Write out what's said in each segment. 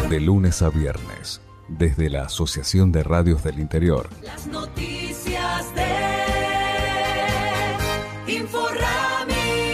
De lunes a viernes, desde la Asociación de Radios del Interior. Las noticias de Inforrami.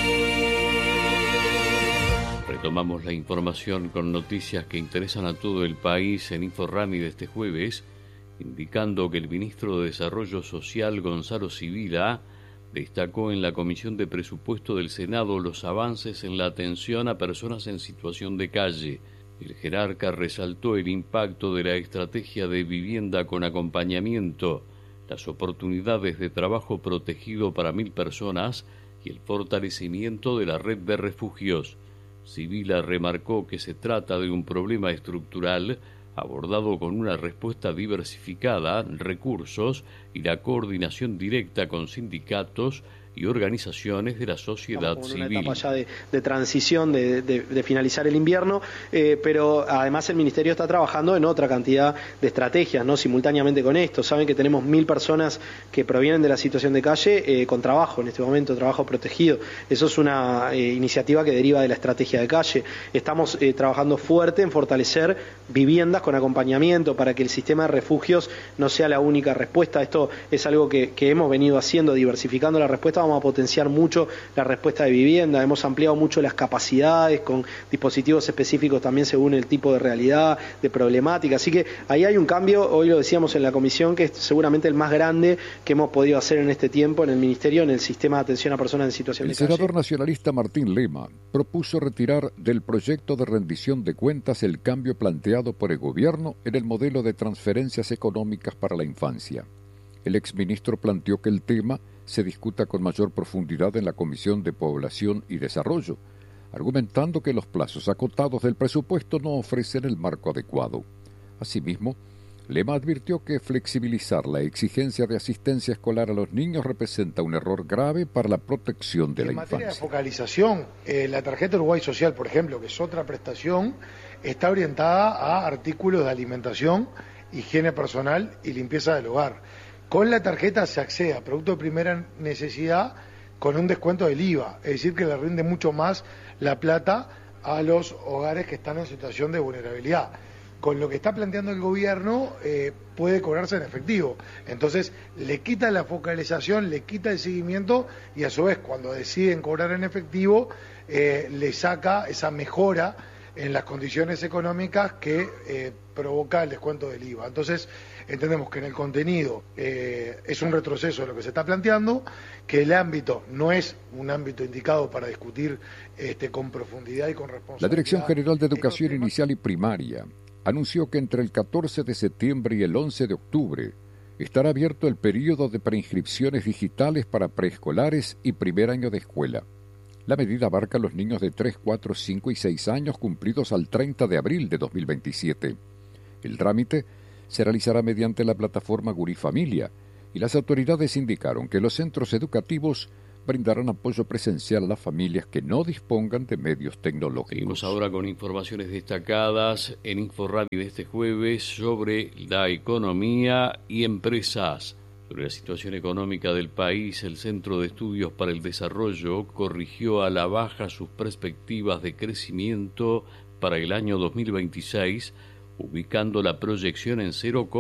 Retomamos la información con noticias que interesan a todo el país en Inforrami de este jueves, indicando que el ministro de Desarrollo Social, Gonzalo Sibila, destacó en la Comisión de Presupuesto del Senado los avances en la atención a personas en situación de calle. El jerarca resaltó el impacto de la estrategia de vivienda con acompañamiento, las oportunidades de trabajo protegido para 1.000 personas y el fortalecimiento de la red de refugios. Sibila remarcó que se trata de un problema estructural abordado con una respuesta diversificada, recursos y la coordinación directa con sindicatos y organizaciones de la sociedad civil. Una etapa ya de transición, de finalizar el invierno, pero además el Ministerio está trabajando en otra cantidad de estrategias, ¿no? Simultáneamente con esto. Saben que tenemos 1.000 personas que provienen de la situación de calle con trabajo en este momento, trabajo protegido. Eso es una iniciativa que deriva de la estrategia de calle. Estamos trabajando fuerte en fortalecer viviendas con acompañamiento para que el sistema de refugios no sea la única respuesta. Esto es algo que hemos venido haciendo, diversificando la respuesta. Vamos a potenciar mucho la respuesta de vivienda, hemos ampliado mucho las capacidades con dispositivos específicos también según el tipo de realidad, de problemática, así que ahí hay un cambio, hoy lo decíamos en la comisión, que es seguramente el más grande que hemos podido hacer en este tiempo en el Ministerio, en el sistema de atención a personas en situación de calle. El senador nacionalista Martín Lema propuso retirar del proyecto de rendición de cuentas el cambio planteado por el gobierno en el modelo de transferencias económicas para la infancia. El exministro planteó que el tema se discuta con mayor profundidad en la Comisión de Población y Desarrollo, argumentando que los plazos acotados del presupuesto no ofrecen el marco adecuado. Asimismo, Lema advirtió que flexibilizar la exigencia de asistencia escolar a los niños representa un error grave para la protección de la infancia. En materia de focalización, la tarjeta Uruguay Social, por ejemplo, que es otra prestación, está orientada a artículos de alimentación, higiene personal y limpieza del hogar. Con la tarjeta se accede a productos de primera necesidad con un descuento del IVA, es decir, que le rinde mucho más la plata a los hogares que están en situación de vulnerabilidad. Con lo que está planteando el gobierno puede cobrarse en efectivo, entonces le quita la focalización, le quita el seguimiento y a su vez cuando deciden cobrar en efectivo le saca esa mejora en las condiciones económicas que provoca el descuento del IVA. Entonces entendemos que en el contenido es un retroceso de lo que se está planteando, que el ámbito no es un ámbito indicado para discutir con profundidad y con responsabilidad. La Dirección General de Educación Inicial y Primaria anunció que entre el 14 de septiembre y el 11 de octubre estará abierto el periodo de preinscripciones digitales para preescolares y primer año de escuela. La medida abarca a los niños de 3, 4, 5 y 6 años cumplidos al 30 de abril de 2027. El trámite se realizará mediante la plataforma Guri Familia y las autoridades indicaron que los centros educativos brindarán apoyo presencial a las familias que no dispongan de medios tecnológicos. Seguimos ahora con informaciones destacadas en InfoRadio de este jueves sobre la economía y empresas. Sobre la situación económica del país, el Centro de Estudios para el Desarrollo corrigió a la baja sus perspectivas de crecimiento para el año 2026, ubicando la proyección en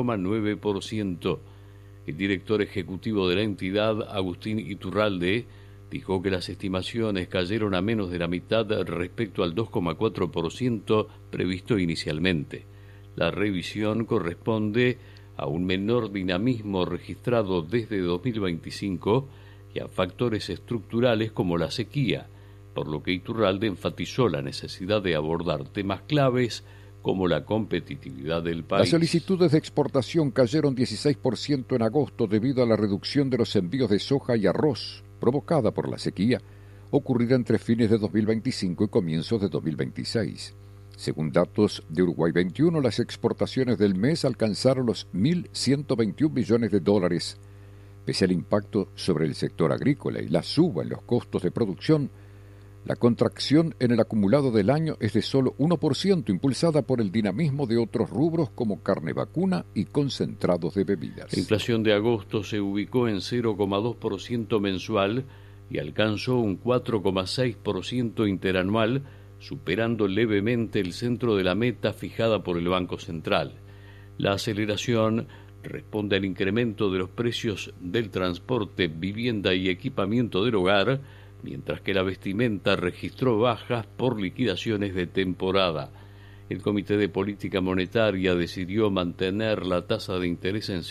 0,9%. El director ejecutivo de la entidad, Agustín Iturralde, dijo que las estimaciones cayeron a menos de la mitad respecto al 2,4% previsto inicialmente. La revisión corresponde a un menor dinamismo registrado desde 2025 y a factores estructurales como la sequía, por lo que Iturralde enfatizó la necesidad de abordar temas claves como la competitividad del país. Las solicitudes de exportación cayeron 16% en agosto debido a la reducción de los envíos de soja y arroz, provocada por la sequía, ocurrida entre fines de 2025 y comienzos de 2026. Según datos de Uruguay 21, las exportaciones del mes alcanzaron los 1.121 millones de dólares. Pese al impacto sobre el sector agrícola y la suba en los costos de producción, la contracción en el acumulado del año es de solo 1%, impulsada por el dinamismo de otros rubros como carne vacuna y concentrados de bebidas. La inflación de agosto se ubicó en 0,2% mensual y alcanzó un 4,6% interanual, superando levemente el centro de la meta fijada por el Banco Central. La aceleración responde al incremento de los precios del transporte, vivienda y equipamiento del hogar, mientras que la vestimenta registró bajas por liquidaciones de temporada. El Comité de Política Monetaria decidió mantener la tasa de interés en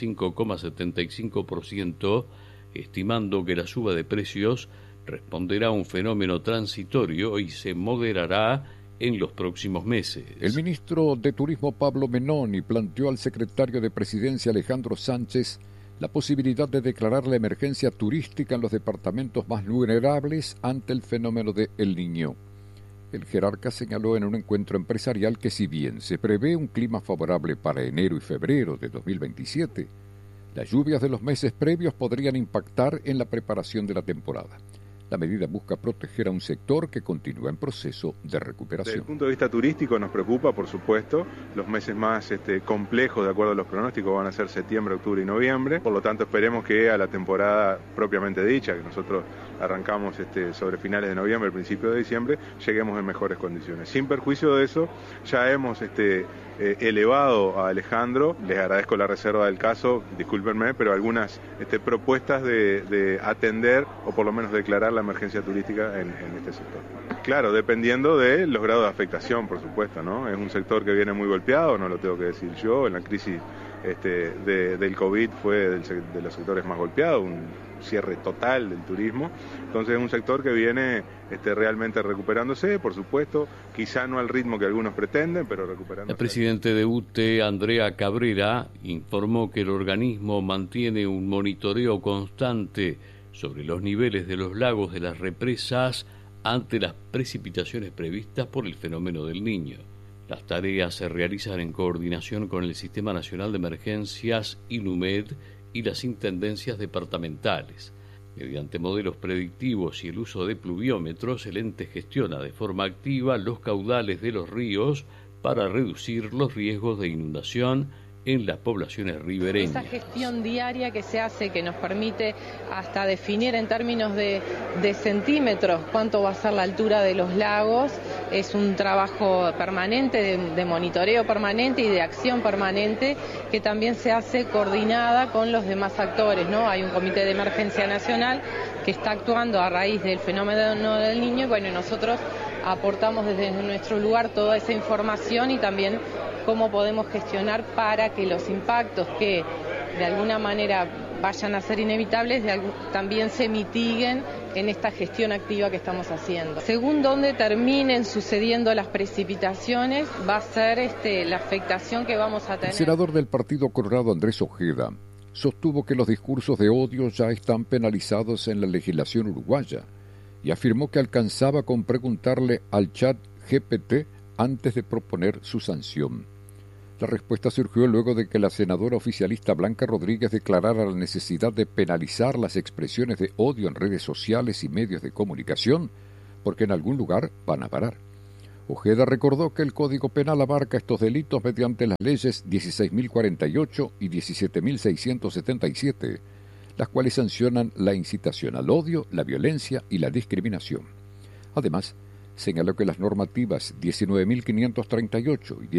5,75%, estimando que la suba de precios responderá a un fenómeno transitorio y se moderará en los próximos meses. El ministro de Turismo Pablo Menoni planteó al secretario de Presidencia Alejandro Sánchez la posibilidad de declarar la emergencia turística en los departamentos más vulnerables ante el fenómeno de El Niño. El jerarca señaló en un encuentro empresarial que si bien se prevé un clima favorable para enero y febrero de 2027, las lluvias de los meses previos podrían impactar en la preparación de la temporada. La medida busca proteger a un sector que continúa en proceso de recuperación. Desde el punto de vista turístico nos preocupa, por supuesto, los meses más complejos, de acuerdo a los pronósticos, van a ser septiembre, octubre y noviembre. Por lo tanto, esperemos que a la temporada propiamente dicha, que nosotros arrancamos sobre finales de noviembre, principio de diciembre, lleguemos en mejores condiciones. Sin perjuicio de eso, ya hemos elevado a Alejandro, les agradezco la reserva del caso, discúlpenme, pero algunas propuestas de atender o por lo menos declarar la emergencia turística en este sector. Claro, dependiendo de los grados de afectación, por supuesto, ¿no? Es un sector que viene muy golpeado, no lo tengo que decir yo, en la crisis del COVID fue de los sectores más golpeados, un cierre total del turismo, entonces es un sector que viene realmente recuperándose, por supuesto, quizá no al ritmo que algunos pretenden, pero recuperándose. El presidente de UTE, Andrea Cabrera, informó que el organismo mantiene un monitoreo constante sobre los niveles de los lagos de las represas ante las precipitaciones previstas por el fenómeno del Niño. Las tareas se realizan en coordinación con el Sistema Nacional de Emergencias, INUMED, y las intendencias departamentales. Mediante modelos predictivos y el uso de pluviómetros, el ente gestiona de forma activa los caudales de los ríos para reducir los riesgos de inundación en las poblaciones ribereñas. Esa gestión diaria que se hace, que nos permite hasta definir en términos de centímetros cuánto va a ser la altura de los lagos, es un trabajo permanente, de monitoreo permanente y de acción permanente, que también se hace coordinada con los demás actores, ¿no? Hay un comité de emergencia nacional que está actuando a raíz del fenómeno del Niño, y bueno, nosotros aportamos desde nuestro lugar toda esa información y también cómo podemos gestionar para que los impactos que de alguna manera vayan a ser inevitables también se mitiguen en esta gestión activa que estamos haciendo. Según dónde terminen sucediendo las precipitaciones, va a ser la afectación que vamos a tener. El senador del Partido Colorado, Andrés Ojeda, sostuvo que los discursos de odio ya están penalizados en la legislación uruguaya y afirmó que alcanzaba con preguntarle al chat GPT antes de proponer su sanción. La respuesta surgió luego de que la senadora oficialista Blanca Rodríguez declarara la necesidad de penalizar las expresiones de odio en redes sociales y medios de comunicación, porque en algún lugar van a parar. Ojeda recordó que el Código Penal abarca estos delitos mediante las leyes 16.048 y 17.677, las cuales sancionan la incitación al odio, la violencia y la discriminación. Además, señaló que las normativas 19.538 y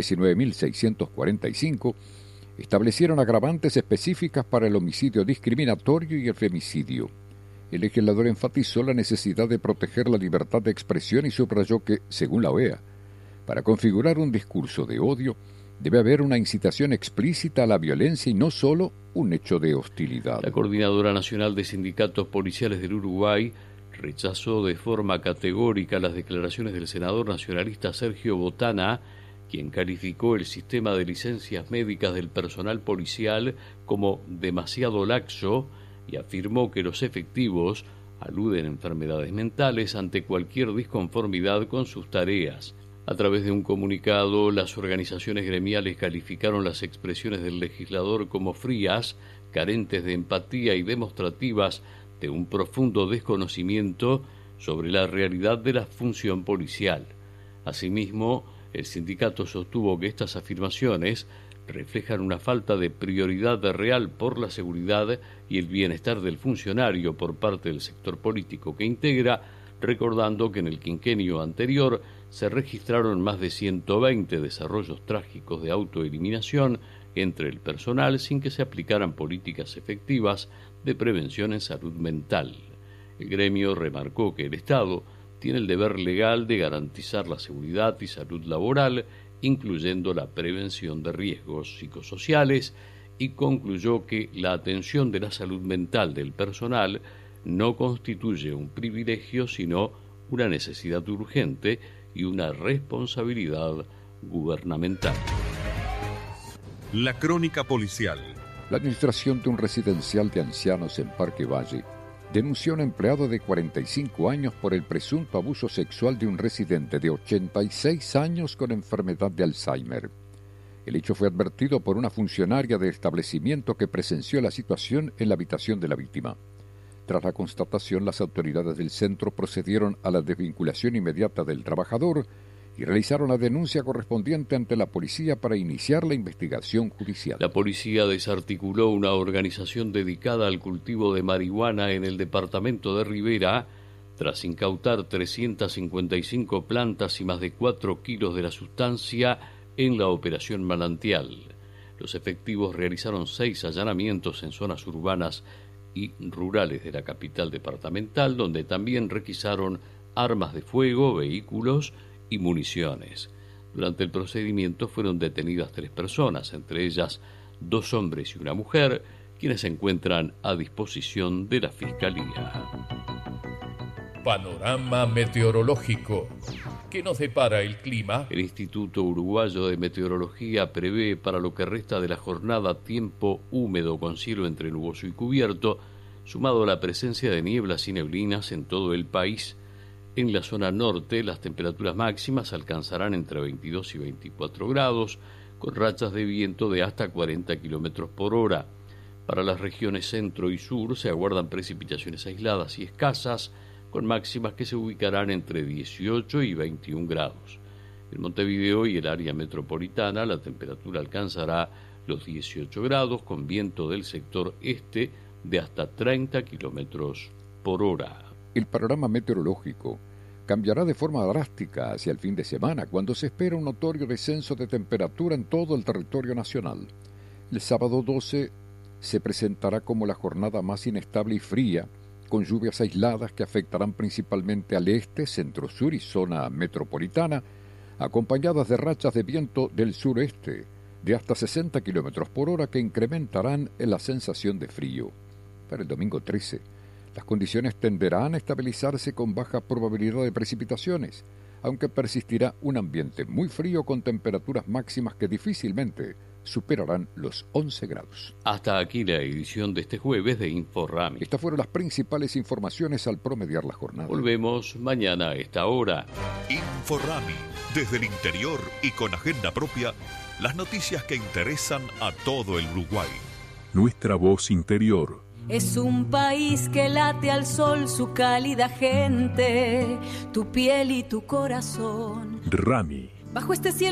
19.645 establecieron agravantes específicas para el homicidio discriminatorio y el femicidio. El legislador enfatizó la necesidad de proteger la libertad de expresión y subrayó que, según la OEA, para configurar un discurso de odio, debe haber una incitación explícita a la violencia y no solo un hecho de hostilidad. La Coordinadora Nacional de Sindicatos Policiales del Uruguay rechazó de forma categórica las declaraciones del senador nacionalista Sergio Botana, quien calificó el sistema de licencias médicas del personal policial como demasiado laxo y afirmó que los efectivos aluden a enfermedades mentales ante cualquier disconformidad con sus tareas. A través de un comunicado, las organizaciones gremiales calificaron las expresiones del legislador como frías, carentes de empatía y demostrativas de un profundo desconocimiento sobre la realidad de la función policial. Asimismo, el sindicato sostuvo que estas afirmaciones reflejan una falta de prioridad real por la seguridad y el bienestar del funcionario por parte del sector político que integra, recordando que en el quinquenio anterior se registraron más de 120 desarrollos trágicos de autoeliminación entre el personal sin que se aplicaran políticas efectivas de prevención en salud mental. El gremio remarcó que el Estado tiene el deber legal de garantizar la seguridad y salud laboral, incluyendo la prevención de riesgos psicosociales, y concluyó que la atención de la salud mental del personal no constituye un privilegio, sino una necesidad urgente y una responsabilidad gubernamental. La crónica policial. La administración de un residencial de ancianos en Parque Valle denunció a un empleado de 45 años por el presunto abuso sexual de un residente de 86 años con enfermedad de Alzheimer. El hecho fue advertido por una funcionaria del establecimiento que presenció la situación en la habitación de la víctima. Tras la constatación, las autoridades del centro procedieron a la desvinculación inmediata del trabajador y realizaron la denuncia correspondiente ante la policía para iniciar la investigación judicial. La policía desarticuló una organización dedicada al cultivo de marihuana en el departamento de Rivera, tras incautar 355 plantas y más de 4 kilos de la sustancia en la operación Manantial. Los efectivos realizaron 6 allanamientos en zonas urbanas y rurales de la capital departamental, donde también requisaron armas de fuego, vehículos y municiones. Durante el procedimiento fueron detenidas 3 personas, entre ellas 2 hombres y una mujer, quienes se encuentran a disposición de la Fiscalía. Panorama meteorológico. ¿Qué nos depara el clima? El Instituto Uruguayo de Meteorología prevé para lo que resta de la jornada tiempo húmedo con cielo entre nuboso y cubierto, sumado a la presencia de nieblas y neblinas en todo el país. En la zona norte, las temperaturas máximas alcanzarán entre 22 y 24 grados, con rachas de viento de hasta 40 kilómetros por hora. Para las regiones centro y sur se aguardan precipitaciones aisladas y escasas, con máximas que se ubicarán entre 18 y 21 grados. En Montevideo y el área metropolitana, la temperatura alcanzará los 18 grados, con viento del sector este de hasta 30 kilómetros por hora. El panorama meteorológico cambiará de forma drástica hacia el fin de semana, cuando se espera un notorio descenso de temperatura en todo el territorio nacional. El sábado 12 se presentará como la jornada más inestable y fría, con lluvias aisladas que afectarán principalmente al este, centro-sur y zona metropolitana, acompañadas de rachas de viento del sureste de hasta 60 kilómetros por hora que incrementarán la sensación de frío. Para el domingo 13, las condiciones tenderán a estabilizarse con baja probabilidad de precipitaciones, aunque persistirá un ambiente muy frío con temperaturas máximas que difícilmente superarán los 11 grados. Hasta aquí la edición de este jueves de InfoRami. Estas fueron las principales informaciones al promediar la jornada. Volvemos mañana a esta hora. InfoRami, desde el interior y con agenda propia, las noticias que interesan a todo el Uruguay. Nuestra voz interior. Es un país que late al sol su cálida gente, tu piel y tu corazón. Rami. Bajo este cielo